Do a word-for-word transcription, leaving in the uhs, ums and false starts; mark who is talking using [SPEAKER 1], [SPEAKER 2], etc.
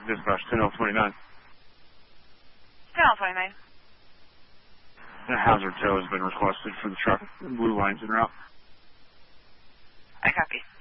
[SPEAKER 1] Dispatch, ten L twenty-nine.
[SPEAKER 2] ten L twenty-nine.
[SPEAKER 1] A hazard tow has been requested for the truck. Blue line's en route.
[SPEAKER 2] I copy.